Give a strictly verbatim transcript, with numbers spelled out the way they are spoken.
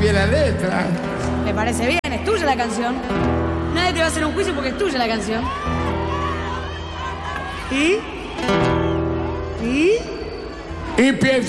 cambié la letra. Me parece bien, es tuya la canción. Nadie te va a hacer un juicio porque es tuya la canción. ¿Y? ¿Y? Y pienso